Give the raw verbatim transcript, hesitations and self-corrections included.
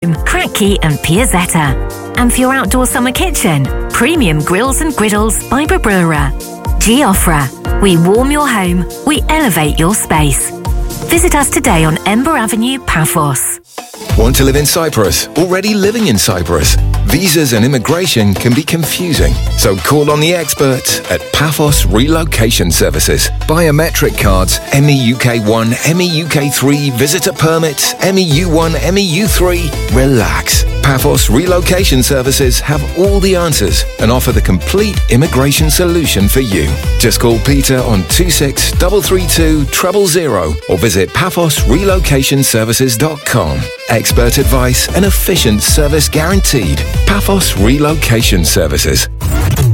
home, Kratky and Piazzetta. And for your outdoor summer kitchen, premium grills and griddles by Bravura. Giofra. We warm your home, we elevate your space. Visit us today on Ember Avenue, Paphos. Want to live in Cyprus? Already living in Cyprus? Visas and immigration can be confusing, so call on the experts at Paphos Relocation Services. Biometric cards, M E U K one, M E U K three, visitor permits, M E U one, M E U three. Relax. Paphos Relocation Services have all the answers and offer the complete immigration solution for you. Just call Peter on two six three three two zero zero zero or visit paphos relocation services dot com. Expert advice and efficient service guaranteed. Paphos Relocation Services.